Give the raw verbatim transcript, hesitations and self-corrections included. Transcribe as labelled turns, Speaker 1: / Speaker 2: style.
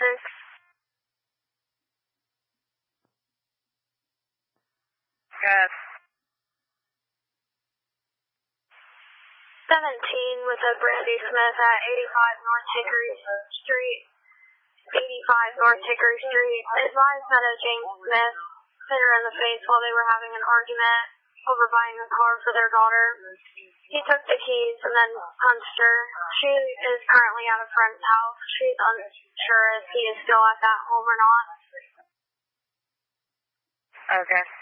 Speaker 1: six.
Speaker 2: Good.
Speaker 1: seventeen with a Brandy Smith at eighty-five North Hickory Street. eighty-five North Hickory Street. Advised that a James Smith hit her in the face while they were having an argument over buying a car for their daughter. He took the keys and then punched her. She is currently at a friend's house. She's unsure if he is still at that home or not.
Speaker 2: Okay.